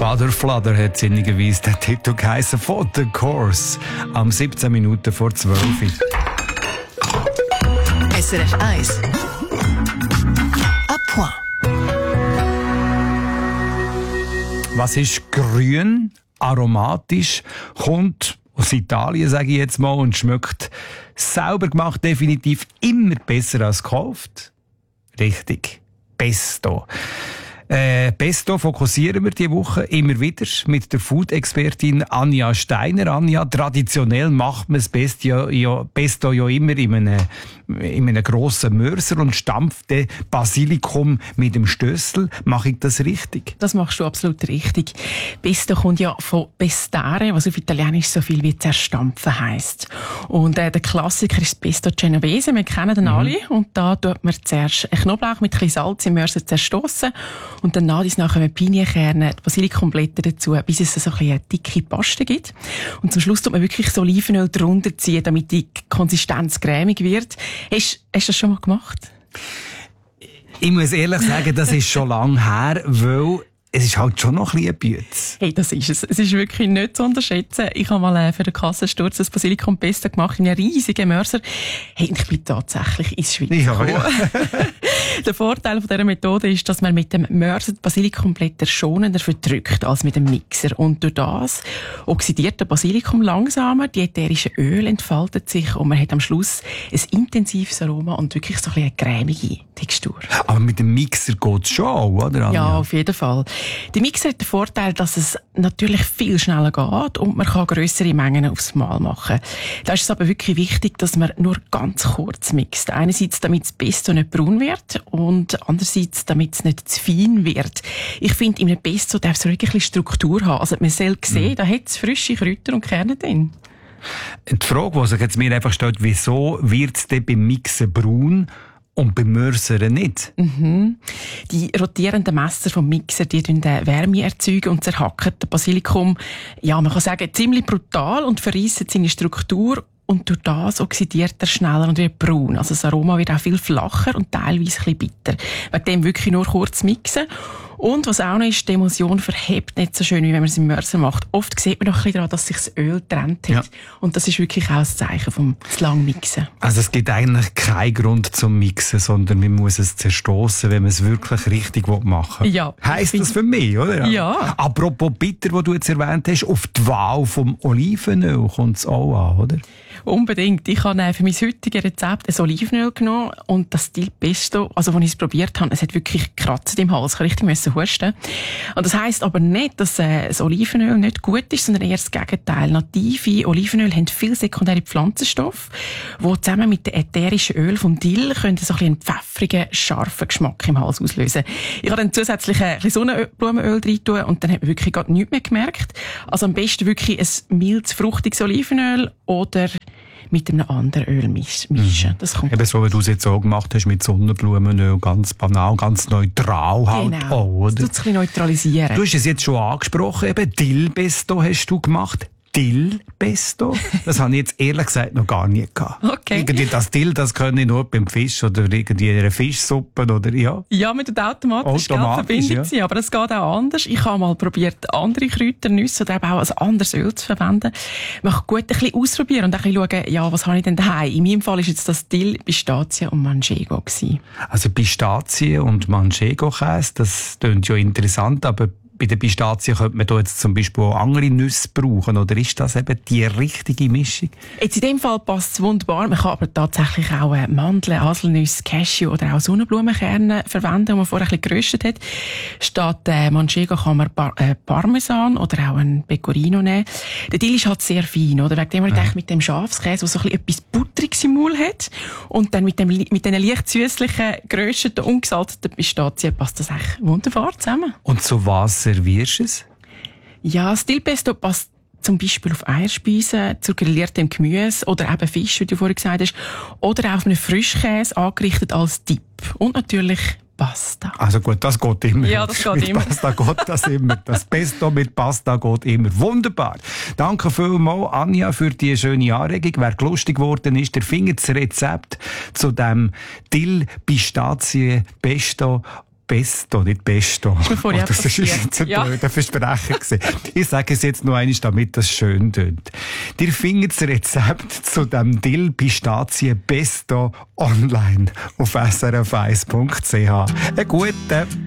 Flutter Flutter hat sinnigerweise der Titel geheissen von The Course. Am 17 Minuten vor 12. SRF 1. À point. Was ist grün, aromatisch, kommt aus Italien, sage ich jetzt mal, und schmeckt sauber gemacht definitiv immer besser als gekauft? Richtig. Pesto. Pesto fokussieren wir diese Woche immer wieder mit der Food-Expertin Anja Steiner. Anja, traditionell macht man das Pesto ja immer in einem grossen Mörser und stampft den Basilikum mit dem Stössel. Mache ich das richtig? Das machst du absolut richtig. Pesto kommt ja von pestare, was auf Italienisch so viel wie zerstampfen heisst. Und der Klassiker ist das Pesto Genovese. Wir kennen den alle. Und da tut man zuerst einen Knoblauch mit ein bisschen Salz im Mörser zerstossen. Und dann nachher Pinienkerne, die Basilikumblätter dazu, bis es so eine dicke Paste gibt. Und zum Schluss tut man wirklich so Olivenöl drunter ziehen, damit die Konsistenz cremig wird. Hast du das schon mal gemacht? Ich muss ehrlich sagen, das ist schon lange her, weil es ist halt schon noch ein bisschen Bütz. Hey, das ist es. Es ist wirklich nicht zu unterschätzen. Ich habe mal für den Kassensturz das Basilikum Pesto gemacht in einem riesigen Mörser. Hey, ich bin tatsächlich ins Schweiz gekommen. Ja. Der Vorteil von dieser Methode ist, dass man mit dem Mörser die Basilikumblätter schonender verdrückt als mit dem Mixer. Und durch das oxidiert der Basilikum langsamer, die ätherischen Öle entfalten sich und man hat am Schluss ein intensives Aroma und wirklich so eine cremige Textur. Aber mit dem Mixer geht es schon auch, oder Anja? Ja, auf jeden Fall. Der Mixer hat den Vorteil, dass es natürlich viel schneller geht und man kann grössere Mengen aufs Mal machen. Da ist es aber wirklich wichtig, dass man nur ganz kurz mixt. Einerseits, damit das Pesto nicht braun wird und andererseits, damit es nicht zu fein wird. Ich finde, in einem Pesto darf es wirklich ein bisschen Struktur haben. Also man soll sehen, da hat es frische Kräuter und Kerne drin. Die Frage, die sich jetzt mir einfach stellt, wieso wird es denn beim Mixen braun und beim Mörsern nicht? Die rotierenden Messer vom Mixer, die Wärme erzeugen und zerhacken den Basilikum, ja, man kann sagen, ziemlich brutal und verreissen seine Struktur. Und durch das oxidiert er schneller und wird braun. Also das Aroma wird auch viel flacher und teilweise ein bisschen bitter. Wegen dem wirklich nur kurz mixen. Und was auch noch ist, die Emulsion verhebt nicht so schön, wie wenn man es im Mörser macht. Oft sieht man noch ein bisschen daran, dass sich das Öl getrennt hat. Ja. Und das ist wirklich auch ein Zeichen vom lang Mixen. Also es gibt eigentlich keinen Grund zum Mixen, sondern man muss es zerstossen, wenn man es wirklich richtig machen will. Ja. Heisst das für mich, oder? Ja. Apropos bitter, was du jetzt erwähnt hast, auf die Wahl vom Olivenöl kommt es auch an, oder? Unbedingt. Ich habe für mein heutiges Rezept ein Olivenöl genommen und das Stil Pesto, also als ich es probiert habe, es hat wirklich gekratzt im Hals. Ich musste richtig husten. Und das heisst aber nicht, dass das Olivenöl nicht gut ist, sondern eher das Gegenteil. Native Olivenöl haben viele sekundäre Pflanzenstoffe, die zusammen mit den ätherischen Öl vom Dill können so ein einen pfeffrigen, scharfen Geschmack im Hals auslösen. Ich habe dann zusätzlich ein bisschen Sonnenblumenöl rein tun und dann hat man wirklich gar nichts mehr gemerkt. Also am besten wirklich ein mildes, fruchtiges Olivenöl oder mit einem anderen Öl mischen. Das kommt eben so, wie du es jetzt auch gemacht hast, mit Sonnenblumenöl, ganz banal, ganz neutral halt genau. auch, oder? Das tut es ein bisschen neutralisieren. Du hast es jetzt schon angesprochen, eben Dill-Pesto hast du gemacht. Dill-Pesto? Das habe ich jetzt ehrlich gesagt noch gar nie gehabt. Okay. Irgendwie das Dill, das kann ich nur beim Fisch oder irgendwie in einer Fischsuppe oder ja. Ja, mit der automatisch verbindet sie, aber es geht auch anders. Ich habe mal probiert, andere Kräuternüsse oder eben auch ein anderes Öl zu verwenden. Man kann gut ein bisschen ausprobieren und ein bisschen schauen, ja, was habe ich denn daheim? In meinem Fall ist jetzt das Dill, Pistazie und Manchego gewesen. Also Pistazie und Manchego-Käse, das klingt ja interessant, aber bei der Pistazie könnte man da jetzt zum Beispiel auch andere Nüsse brauchen, oder ist das eben die richtige Mischung? Jetzt in dem Fall passt es wunderbar. Man kann aber tatsächlich auch Mandeln, Haselnüsse, Cashew oder auch Sonnenblumenkerne verwenden, die man vorher ein bisschen geröstet hat. Statt Manchego kann man Parmesan oder auch ein Pecorino nehmen. Der Dill ist halt sehr fein, oder? Wegen dem habe ich gedacht, mit dem Schafskäse, der so ein bisschen etwas Butteriges im Maul hat, und dann mit diesen leicht süßlichen, gerösteten, ungesalzten Pistazien passt das echt wunderbar zusammen. Und zu was servierst du es? Ja, das Dill-Pesto passt zum Beispiel auf Eierspeisen, zu grilliertem Gemüse oder eben Fisch, wie du vorhin gesagt hast, oder auf einen Frischkäse angerichtet als Dip. Und natürlich Pasta. Also gut, das geht immer. Ja, das geht mit immer. Pasta geht das immer. Das Pesto mit Pasta geht immer. Wunderbar. Danke vielmals, Anja, für die schöne Anregung. Wer lustig geworden ist, der findet das Rezept zu dem Dill-Pistazie-Pesto Pesto, nicht Pesto. Das ist jetzt ein blöder Versprecher gewesen. Ich sage es jetzt noch einmal, damit das schön tönt. Ihr findet das Rezept zu dem Dill Pistazie Pesto online auf srf1.ch. Einen guten.